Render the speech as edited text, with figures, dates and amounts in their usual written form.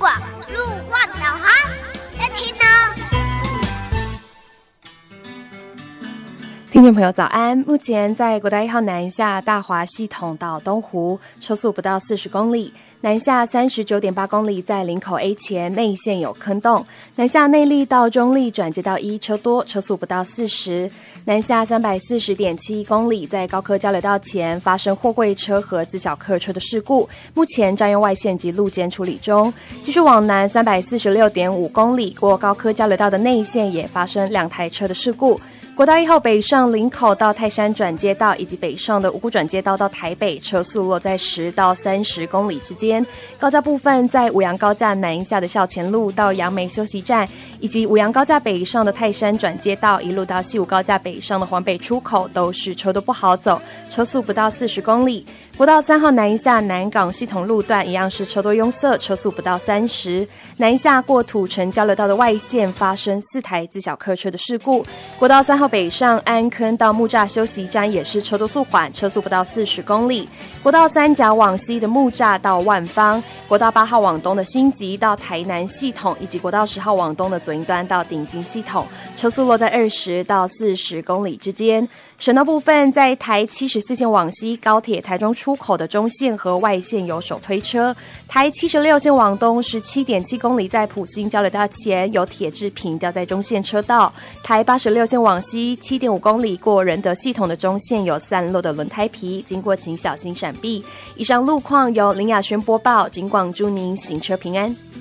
广路望导航，要听哦。 听众朋友早安，目前在国道1号南下大华系统到东湖，车速不到40公里。南下39.8公里，在林口 A 前内线有坑洞。南下内坜到中坜转接道1车多，车速不到40。南下340.7公里，在高科交流道前发生货柜车和自小客车的事故，目前占用外线及路肩处理中。继续往南346.5公里，过高科交流道的内线也发生2台车的事故。国道1号北上林口到泰山转接道，以及北上的五股转接道到台北，车速落在10到30公里之间。高架部分在五杨高架南下的校前路到杨梅休息站，以及五杨高架北上的泰山转接道，一路到西武高架北上的环北出口，都是车都不好走，车速不到40公里。国道3号南下南港系统路段一样是车多拥塞，车速不到30。南下过土城交流道的外线发生4台自小客车的事故。国道3号北上安坑到木栅休息站也是车多速缓，车速不到40公里。国道3甲往西的木栅到万芳，国道8号往东的新集到台南系统，以及国道10号往东的左营端到顶金系统，车速落在20到40公里之间。省道部分，在台74线往西高铁台中出口的中线和外线有手推车；台76线往东17.7公里，在埔心交流道前有铁制品掉在中线车道；台86线往西7.5公里过仁德系统的中线有散落的轮胎皮，经过请小心闪避。以上路况由林雅轩播报，警广祝您行车平安。